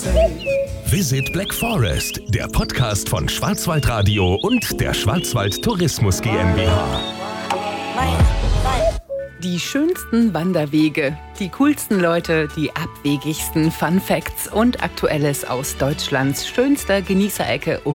Visit Black Forest, der Podcast von Schwarzwaldradio und der Schwarzwald Tourismus GmbH. Die schönsten Wanderwege, die coolsten Leute, die abwegigsten Fun Facts und Aktuelles aus Deutschlands schönster Genießerecke